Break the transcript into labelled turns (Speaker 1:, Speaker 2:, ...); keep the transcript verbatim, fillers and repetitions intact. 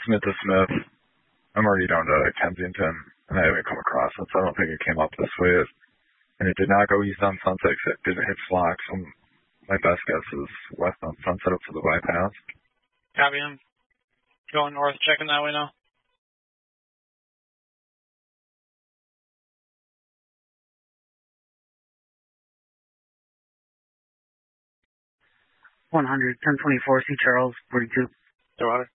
Speaker 1: Smith to Smith. I'm already down to Kensington, and I haven't come across it, so I don't think it came up this way. And it did not go east on Sunset, it didn't hit Flock, so my best guess is west on Sunset up to the bypass.
Speaker 2: Copy him. Going north, checking that way now.
Speaker 3: one hundred, ten twenty-four, C. Charles, forty-two.
Speaker 2: Roger.